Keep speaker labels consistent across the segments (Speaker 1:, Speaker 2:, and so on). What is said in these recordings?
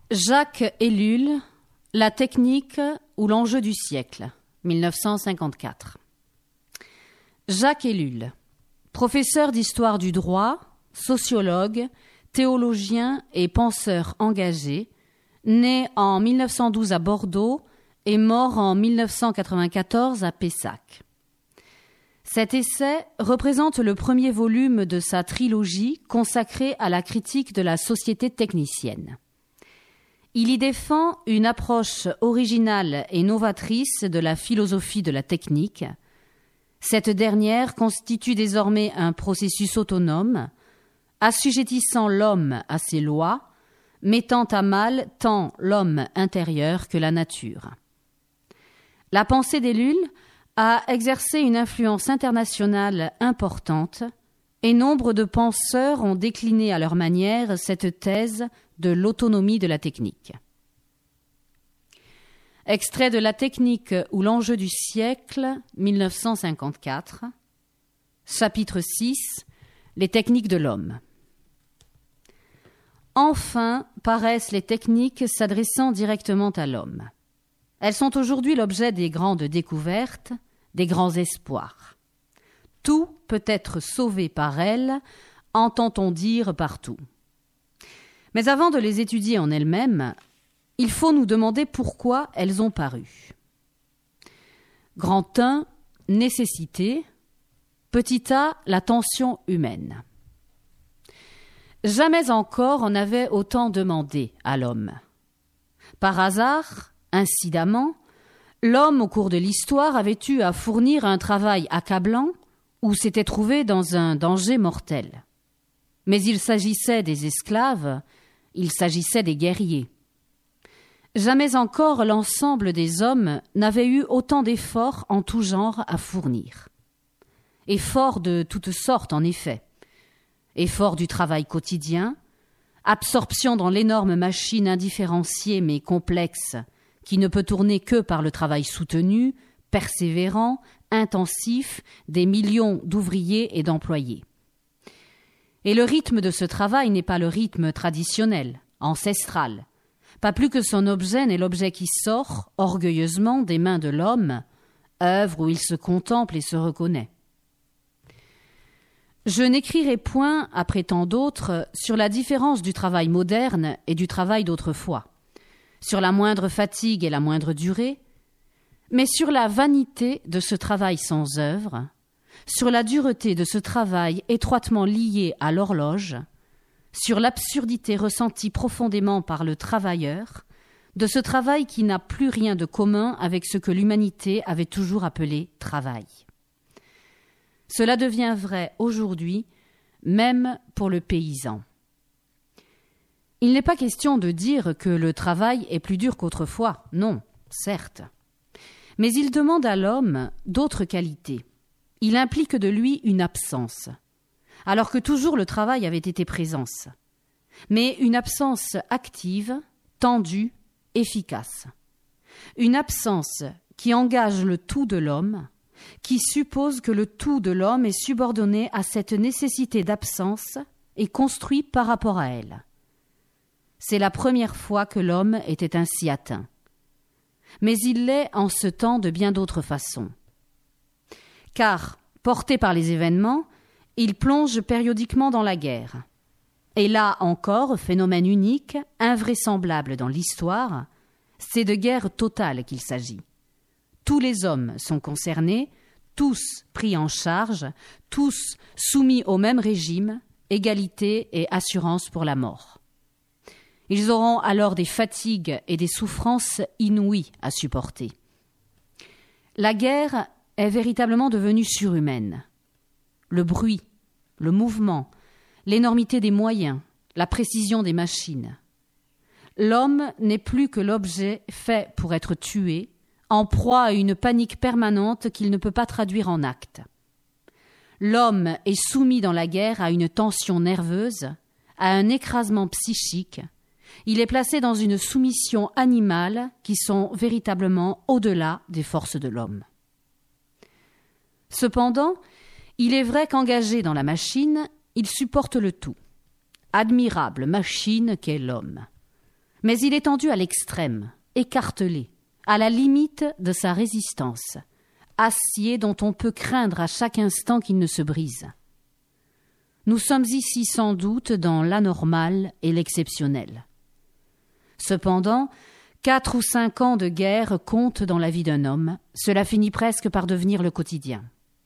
Speaker 1: Jacques Ellul, La technique ou l'enjeu du siècle, 1954. Jacques Ellul, professeur d'histoire du droit, sociologue, théologien et penseur engagé, né en 1912 à Bordeaux et mort en 1994 à Pessac. Cet essai représente le premier volume de sa trilogie consacrée à la critique de la société technicienne. Il y défend une approche originale et novatrice de la philosophie de la technique. Cette dernière constitue désormais un processus autonome, assujettissant l'homme à ses lois, mettant à mal tant l'homme intérieur que la nature. La pensée d'Ellul a exercé une influence internationale importante et nombre de penseurs ont décliné à leur manière cette thèse de l'autonomie de la technique. Extrait de La technique ou l'enjeu du siècle, 1954, chapitre 6, Les techniques de l'homme. Enfin paraissent les techniques s'adressant directement à l'homme. Elles sont aujourd'hui l'objet des grandes découvertes, des grands espoirs. Tout peut être sauvé par elles, entend-on dire partout. Mais avant de les étudier en elles-mêmes, il faut nous demander pourquoi elles ont paru. Grand 1, nécessité. Petit a, la tension humaine. Jamais encore on n'avait autant demandé à l'homme. Par hasard, incidemment, l'homme au cours de l'histoire avait eu à fournir un travail accablant ou s'était trouvé dans un danger mortel. Mais il s'agissait des esclaves, il s'agissait des guerriers. Jamais encore l'ensemble des hommes n'avait eu autant d'efforts en tout genre à fournir. Efforts de toutes sortes, en effet. Efforts du travail quotidien, absorption dans l'énorme machine indifférenciée mais complexe qui ne peut tourner que par le travail soutenu, persévérant, intensif des millions d'ouvriers et d'employés. Et le rythme de ce travail n'est pas le rythme traditionnel, ancestral, pas plus que son objet n'est l'objet qui sort, orgueilleusement, des mains de l'homme, œuvre où il se contemple et se reconnaît. Je n'écrirai point, après tant d'autres, sur la différence du travail moderne et du travail d'autrefois, sur la moindre fatigue et la moindre durée, mais sur la vanité de ce travail sans œuvre, sur la dureté de ce travail étroitement lié à l'horloge, sur l'absurdité ressentie profondément par le travailleur, de ce travail qui n'a plus rien de commun avec ce que l'humanité avait toujours appelé travail. Cela devient vrai aujourd'hui, même pour le paysan. Il n'est pas question de dire que le travail est plus dur qu'autrefois, non, certes. Mais il demande à l'homme d'autres qualités. Il implique de lui une absence, alors que toujours le travail avait été présence, mais une absence active, tendue, efficace. Une absence qui engage le tout de l'homme, qui suppose que le tout de l'homme est subordonné à cette nécessité d'absence et construit par rapport à elle. C'est la première fois que l'homme était ainsi atteint. Mais il l'est en ce temps de bien d'autres façons. Car, porté par les événements, il plonge périodiquement dans la guerre. Et là encore, phénomène unique, invraisemblable dans l'histoire, c'est de guerre totale qu'il s'agit. Tous les hommes sont concernés, tous pris en charge, tous soumis au même régime, égalité et assurance pour la mort. Ils auront alors des fatigues et des souffrances inouïes à supporter. La guerre est véritablement devenue surhumaine. Le bruit, le mouvement, l'énormité des moyens, la précision des machines. L'homme n'est plus que l'objet fait pour être tué, en proie à une panique permanente qu'il ne peut pas traduire en actes. L'homme est soumis dans la guerre à une tension nerveuse, à un écrasement psychique. Il est placé dans une soumission animale qui sont véritablement au-delà des forces de l'homme. Cependant, il est vrai qu'engagé dans la machine, il supporte le tout. Admirable machine qu'est l'homme. Mais il est tendu à l'extrême, écartelé, à la limite de sa résistance, acier dont on peut craindre à chaque instant qu'il ne se brise. Nous sommes ici sans doute dans l'anormal et l'exceptionnel. Cependant, 4 ou 5 ans de guerre comptent dans la vie d'un homme, cela finit presque par devenir le quotidien.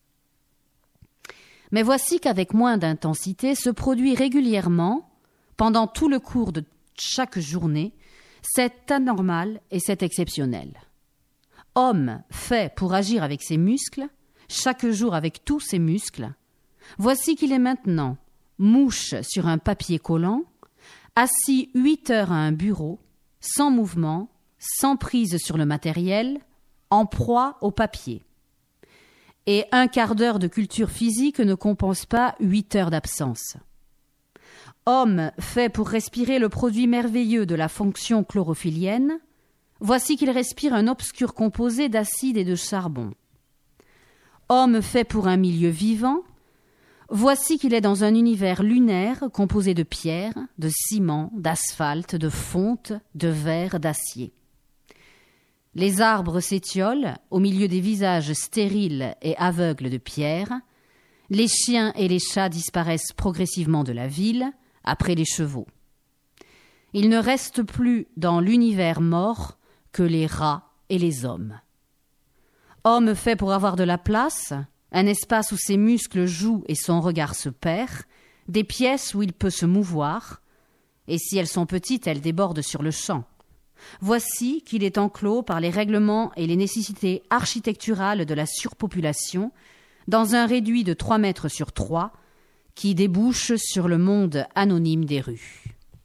Speaker 1: Mais voici qu'avec moins d'intensité se produit régulièrement, pendant tout le cours de chaque journée, cet anormal et cet exceptionnel. Homme fait pour agir avec ses muscles, chaque jour avec tous ses muscles, voici qu'il est maintenant mouche sur un papier collant, assis 8 heures à un bureau, sans mouvement, sans prise sur le matériel, en proie au papier. Et un quart d'heure de culture physique ne compense pas 8 heures d'absence. Homme fait pour respirer le produit merveilleux de la fonction chlorophyllienne, voici qu'il respire un obscur composé d'acide et de charbon. Homme fait pour un milieu vivant, voici qu'il est dans un univers lunaire composé de pierre, de ciment, d'asphalte, de fonte, de verre, d'acier. Les arbres s'étiolent au milieu des visages stériles et aveugles de pierre, les chiens et les chats disparaissent progressivement de la ville, après les chevaux. Il ne reste plus dans l'univers mort que les rats et les hommes. Homme fait pour avoir de la place, un espace où ses muscles jouent et son regard se perd, des pièces où il peut se mouvoir, et si elles sont petites, elles débordent sur le champ. Voici qu'il est enclos par les règlements et les nécessités architecturales de la surpopulation, dans un réduit de 3 mètres sur 3, qui débouche sur le monde anonyme des rues.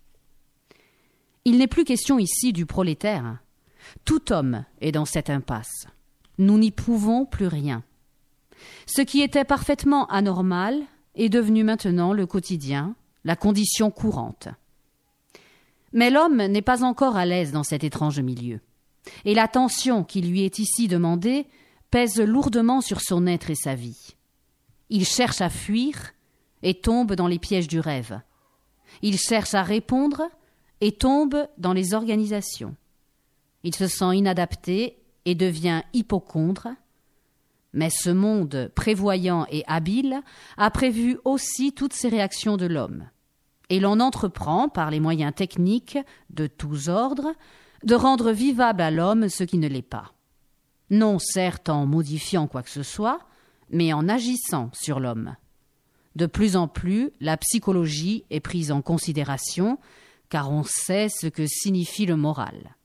Speaker 1: Il n'est plus question ici du prolétaire. Tout homme est dans cette impasse. Nous n'y pouvons plus rien. Ce qui était parfaitement anormal est devenu maintenant le quotidien, la condition courante. Mais l'homme n'est pas encore à l'aise dans cet étrange milieu, et la tension qui lui est ici demandée pèse lourdement sur son être et sa vie. Il cherche à fuir et tombe dans les pièges du rêve. Il cherche à répondre et tombe dans les organisations. Il se sent inadapté et devient hypocondre. Mais ce monde prévoyant et habile a prévu aussi toutes ces réactions de l'homme. Et l'on entreprend, par les moyens techniques de tous ordres, de rendre vivable à l'homme ce qui ne l'est pas. Non certes en modifiant quoi que ce soit, mais en agissant sur l'homme. De plus en plus, la psychologie est prise en considération, car on sait ce que signifie le moral.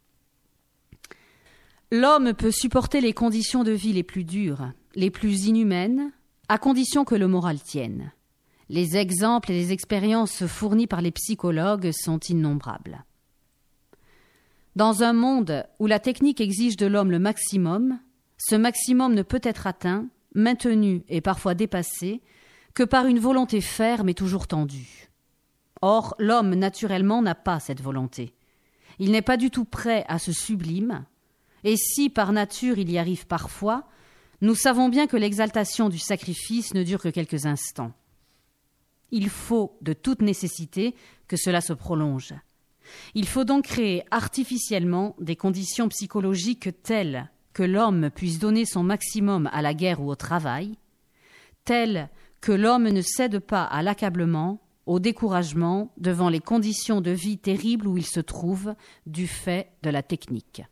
Speaker 1: L'homme peut supporter les conditions de vie les plus dures, les plus inhumaines, à condition que le moral tienne. Les exemples et les expériences fournies par les psychologues sont innombrables. Dans un monde où la technique exige de l'homme le maximum, ce maximum ne peut être atteint, maintenu et parfois dépassé, que par une volonté ferme et toujours tendue. Or, l'homme, naturellement, n'a pas cette volonté. Il n'est pas du tout prêt à ce sublime, et si, par nature, il y arrive parfois, nous savons bien que l'exaltation du sacrifice ne dure que quelques instants. Il faut, de toute nécessité, que cela se prolonge. Il faut donc créer artificiellement des conditions psychologiques telles que l'homme puisse donner son maximum à la guerre ou au travail, telles que l'homme ne cède pas à l'accablement, au découragement devant les conditions de vie terribles où il se trouve du fait de la technique.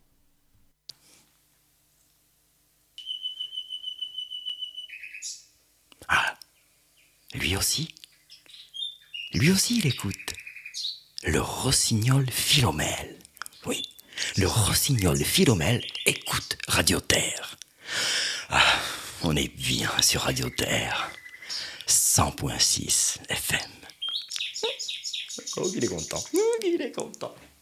Speaker 2: Ah, lui aussi il écoute. Le rossignol Philomèle. Oui, le rossignol Philomèle écoute Radio Terre. Ah, on est bien sur Radio Terre. 100.6 FM. Oh, il est content.